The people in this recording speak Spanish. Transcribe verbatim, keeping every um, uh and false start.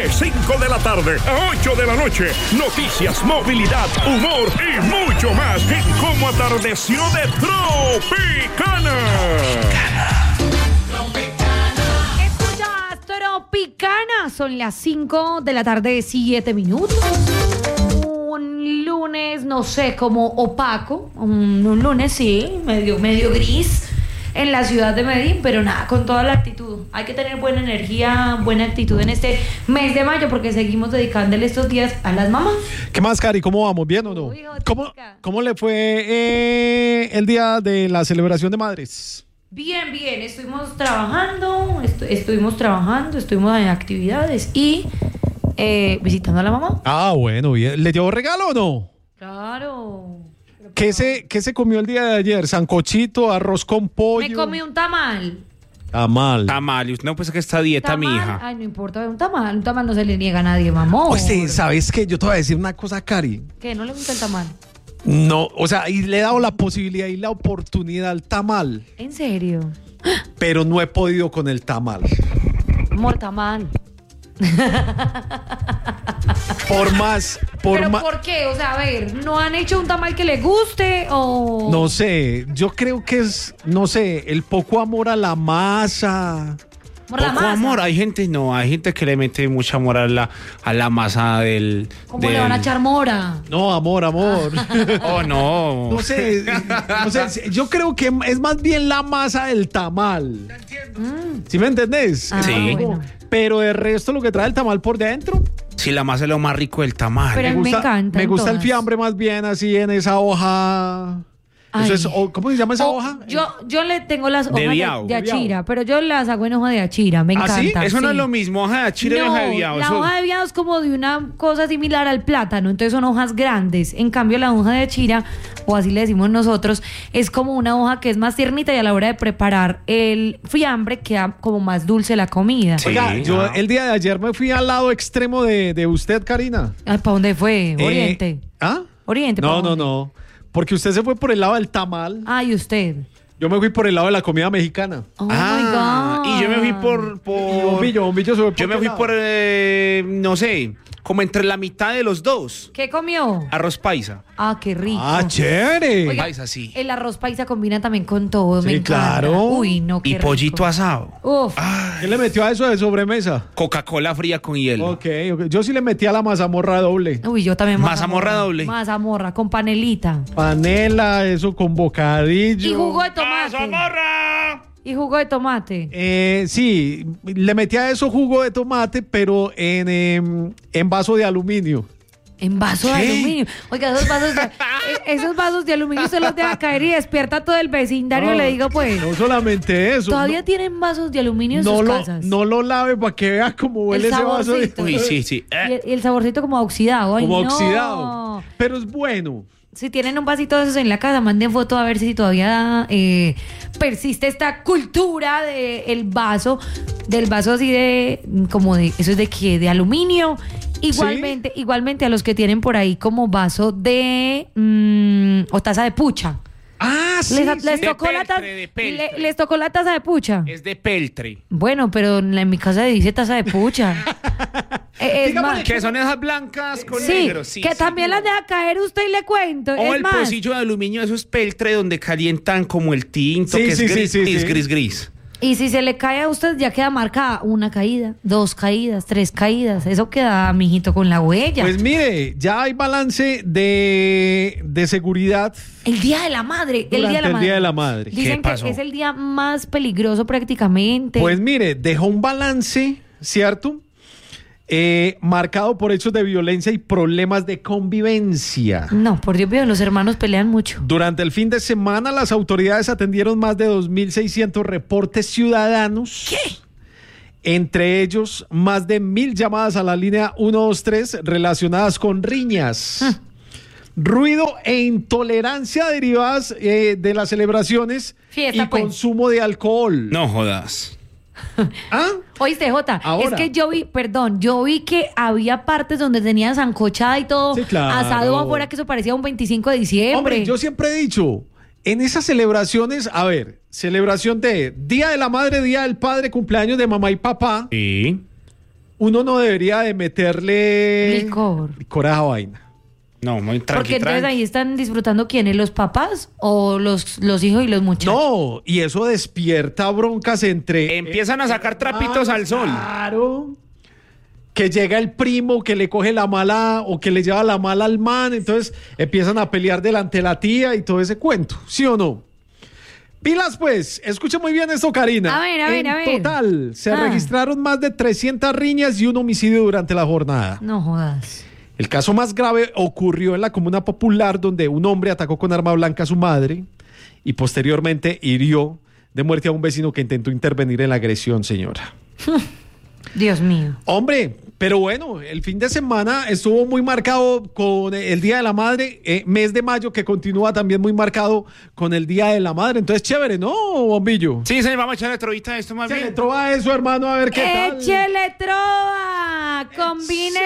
cinco de la tarde a ocho de la noche. Noticias, movilidad, humor y mucho más en Cómo Atardeció de Tropicana. Escuchas Tropicana. Son las cinco de la tarde, siete minutos. Un lunes, no sé, como opaco. Un, un lunes, sí, medio, medio gris en la ciudad de Medellín, pero nada, con toda la actitud. Hay que tener buena energía, buena actitud en este mes de mayo, porque seguimos dedicándole estos días a las mamás. ¿Qué más, Cari? ¿Cómo vamos? ¿Bien o no? Uy, ¿Cómo, ¿Cómo le fue eh, el día de la celebración de madres? Bien, bien, estuvimos trabajando, estu- estuvimos trabajando, estuvimos en actividades y eh, visitando a la mamá. Ah, bueno, bien. ¿Le llevó regalo o no? Claro. ¿Qué se, ¿Qué se comió el día de ayer? ¿Sancochito, arroz con pollo? Me comí un tamal. Tamal. Tamal, y usted no piensa que esta dieta, Tamal, mija. Ay, no importa, un tamal, un tamal no se le niega a nadie, mamón. Oye, ¿sabes qué? Yo te voy a decir una cosa, Cari. ¿Qué? ¿No le gusta el tamal? No, o sea, y le he dado la posibilidad y la oportunidad al tamal, ¿En serio? pero no he podido con el tamal. Amor, tamal. Por más, por ¿Pero más... por qué? O sea, a ver, ¿no han hecho un tamal que le guste o...? No sé, yo creo que es, no sé, el poco amor a la masa. Por la Poco masa. amor, hay gente, no, hay gente que le mete mucho amor a la, a la masa del... ¿Cómo del... le van a echar mora? No, amor, amor. Oh, no. No sé, no sé, yo creo que es más bien la masa del tamal. ¿Sí me entendés? Ah, Sí. bueno. Pero el resto, lo que trae el tamal por dentro, Sí, la masa es lo más rico del tamal. Pero- me me gusta, encantan me gusta el todas. fiambre más bien así en esa hoja. Eso Ay. es, o- ¿cómo se llama esa O- hoja? Yo, yo le tengo las hojas de, viao. de achira, pero yo las hago en hoja de achira, me ¿Ah, sí? encanta. Eso no sí. es lo mismo, hoja de achira y No, hoja de viado. la eso- hoja de viado es como de una cosa similar al plátano, entonces son hojas grandes. En cambio, la hoja de achira, o así le decimos nosotros, es como una hoja que es más tiernita y a la hora de preparar el fiambre queda como más dulce la comida. Sí. Oiga, yo ah. el día de ayer me fui al lado extremo de, de usted, Karina. Ay, ¿para dónde fue? Eh, Oriente. ¿Ah? Oriente, ¿pa' No, no, dónde? no. Porque usted se fue por el lado del tamal. Ay, usted. Yo me fui por el lado de la comida mexicana. Oh Ah, my God. y yo me fui por... Y por... Bombillo, Bombillo se fue por Yo me qué fui lado? por, eh, no sé, como entre la mitad de los dos. ¿Qué comió? Arroz paisa. Ah, qué rico. Ah, chévere. Oiga, Paisa, sí. el arroz paisa combina también con todo, me Sí, encanta. claro. Uy, no, qué Y pollito rico. asado. Uf. ¿Qué le metió a eso de sobremesa? Coca-Cola fría con hielo. Ok, ok. Yo sí le metí a la mazamorra doble. Uy, yo también. Mazamorra doble. Mazamorra, con panelita. Panela, eso con bocadillo. Y jugo de tomate. ¡Mazamorra! Y jugo de tomate. Eh, sí, le metí a eso jugo de tomate, pero en, em, en vaso de aluminio. En vaso de ¿Qué? aluminio. Oiga, esos vasos de, eh, esos vasos de aluminio usted los deja caer y despierta todo el vecindario, No, le digo pues. No solamente eso. ¿Todavía no, tienen vasos de aluminio en no sus lo, casas? no lo lave para que vea cómo huele El ese vaso. de- saborcito. Uy, sí, sí. Y Eh, el, y el saborcito como oxidado. Ay, Como no. oxidado. Pero es bueno. Si tienen un vasito de esos en la casa, manden foto a ver si todavía eh, persiste esta cultura del vaso, del vaso así de, como de, eso es de qué, de aluminio. Igualmente, igualmente a los que tienen por ahí como vaso de, mm, o taza de pucha. Ah, sí. les, les De tocó la taza, peltre, de peltre. le- les tocó la taza de pucha. es de peltre. Bueno, pero en, la- en mi casa dice taza de pucha. Eh, es Dígame más, Que son esas blancas con sí, negro. Sí, que sí. también las deja caer usted y le cuento. O es el más, pocillo de aluminio, eso es peltre donde calientan como el tinto, Sí, que es sí, sí, gris, sí, gris, sí. gris, gris. y si se le cae a usted, ya queda marcada una caída, dos caídas, tres caídas. Eso queda, mijito, con la huella. Pues mire, ya hay balance de, de seguridad. el Día de la Madre. El Durante Día de la el Madre. Día de la Madre. Dicen ¿Qué que pasó? es el día más peligroso prácticamente. Pues mire, dejó un balance, ¿cierto? Eh, marcado por hechos de violencia y problemas de convivencia. No, por Dios mío, los hermanos pelean mucho. Durante el fin de semana, las autoridades atendieron más de dos mil seiscientos reportes ciudadanos. ¿Qué? Entre ellos, más de mil llamadas a la línea ciento veintitrés relacionadas con riñas, Ah. ruido e intolerancia derivadas eh, de las celebraciones Fiesta, y pues. consumo de alcohol. No jodas. ¿Ah? Oíste, Jota, Ahora. es que yo vi, perdón, yo vi que había partes donde tenían sancochada y todo, Sí, claro. asado afuera, que eso parecía un veinticinco de diciembre. Hombre, yo siempre he dicho, en esas celebraciones, a ver, celebración de Día de la Madre, Día del Padre, cumpleaños de mamá y papá, Sí. uno no debería de meterle Licor. licor a esa vaina. No, muy tranqui, Porque entonces tranqui. ahí están disfrutando quiénes, los papás o los, los hijos y los muchachos. No, y eso despierta broncas entre... Empiezan a sacar trapitos al sol. Claro. Que llega el primo que le coge la mala o que le lleva la mala al man, entonces empiezan a pelear delante de la tía y todo ese cuento, ¿sí o no? Pilas pues, escucha muy bien esto, Karina. A ver, a ver, en a ver. total, se Ah. registraron más de trescientas riñas y un homicidio durante la jornada. No jodas. El caso más grave ocurrió en la Comuna Popular, donde un hombre atacó con arma blanca a su madre y posteriormente hirió de muerte a un vecino que intentó intervenir en la agresión, señora. Dios mío. Hombre, pero bueno, el fin de semana estuvo muy marcado con el Día de la Madre, eh, mes de mayo que continúa también muy marcado con el Día de la Madre. Entonces, chévere, ¿no, Bombillo? Sí, señor, vamos a echarle trovita a esto más Se le bien. trova eso, hermano, a ver qué tal. ¡Échele trova! Combine